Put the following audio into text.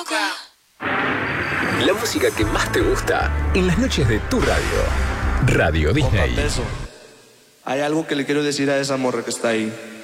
La música que más te gusta en las noches de tu radio. Radio Disney. Hay algo que le quiero decir a esa morra que está ahí.